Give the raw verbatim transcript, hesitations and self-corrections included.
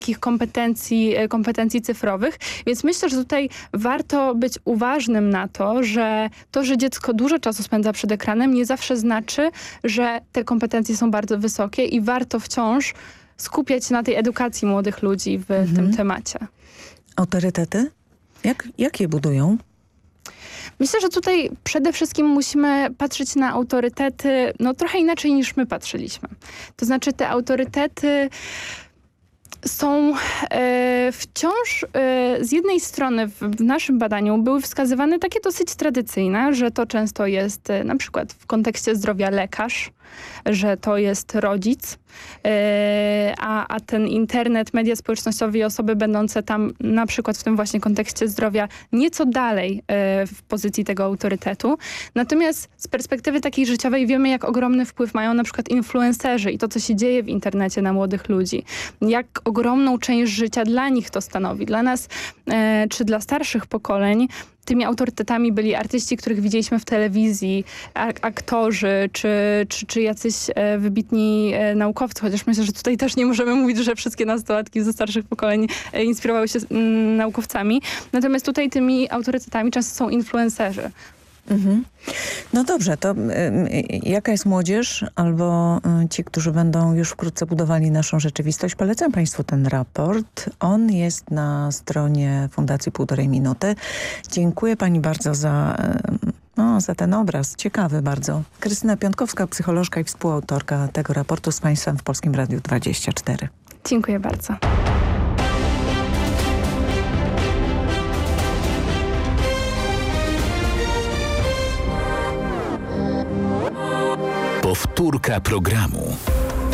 takich kompetencji, kompetencji cyfrowych. Więc myślę, że tutaj warto być uważnym na to, że to, że dziecko dużo czasu spędza przed ekranem, nie zawsze znaczy, że te kompetencje są bardzo wysokie i warto wciąż skupiać się na tej edukacji młodych ludzi w mhm. tym temacie. Autorytety? Jak, jak je budują? Myślę, że tutaj przede wszystkim musimy patrzeć na autorytety no trochę inaczej niż my patrzyliśmy. To znaczy te autorytety są e, wciąż e, z jednej strony w, w naszym badaniu były wskazywane takie dosyć tradycyjne, że to często jest e, na przykład w kontekście zdrowia lekarz, że to jest rodzic, e, a, a ten internet, media społecznościowe i osoby będące tam na przykład w tym właśnie kontekście zdrowia nieco dalej e, w pozycji tego autorytetu. Natomiast z perspektywy takiej życiowej wiemy, jak ogromny wpływ mają na przykład influencerzy i to, co się dzieje w internecie na młodych ludzi. Jak ogromną część życia dla nich to stanowi. Dla nas, e, czy dla starszych pokoleń, tymi autorytetami byli artyści, których widzieliśmy w telewizji, aktorzy, czy, czy, czy jacyś e, wybitni e, naukowcy, chociaż myślę, że tutaj też nie możemy mówić, że wszystkie nastolatki ze starszych pokoleń e, inspirowały się m, naukowcami. Natomiast tutaj tymi autorytetami często są influencerzy. Mhm. No dobrze, to y, y, jaka jest młodzież albo y, ci, którzy będą już wkrótce budowali naszą rzeczywistość? Polecam Państwu ten raport. On jest na stronie Fundacji Półtorej Minuty. Dziękuję Pani bardzo za, y, no, za ten obraz. Ciekawy bardzo. Krystyna Piątkowska, psycholożka i współautorka tego raportu z Państwem w Polskim Radiu dwadzieścia cztery. Dziękuję bardzo. Powtórka programu.